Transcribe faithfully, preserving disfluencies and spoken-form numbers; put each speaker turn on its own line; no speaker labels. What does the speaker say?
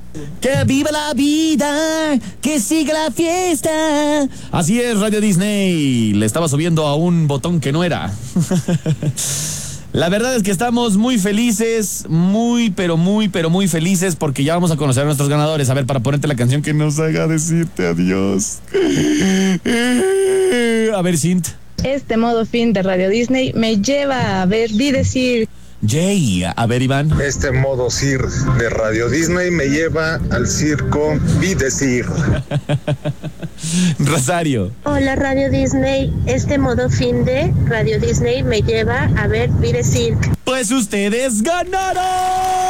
Que viva la vida, que siga la fiesta. Así es, Radio Disney. Le estaba subiendo a un botón que no era. La verdad es que estamos muy felices, muy, pero muy, pero muy felices porque ya vamos a conocer a nuestros ganadores. A ver, para ponerte la canción que nos haga decirte adiós. A ver, Sint.
Este modo fin de Radio Disney me lleva a ver Vi decir.
Jay, a ver, Iván.
Este modo Cir de Radio Disney me lleva al circo Vi decir.
Rosario.
Hola Radio Disney, este modo fin de Radio Disney me lleva a ver Vi decir.
Pues ustedes ganaron.